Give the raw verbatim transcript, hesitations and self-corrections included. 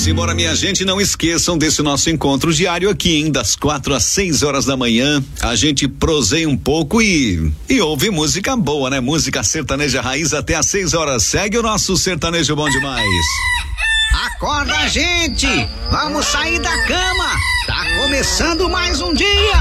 embora, minha gente, não esqueçam desse nosso encontro diário aqui, hein? Das quatro às seis horas da manhã, a gente proseia um pouco e e ouve música boa, né? Música sertaneja raiz até às seis horas. Segue o nosso sertanejo bom demais. Acorda, gente! Vamos sair da cama! Tá começando mais um dia!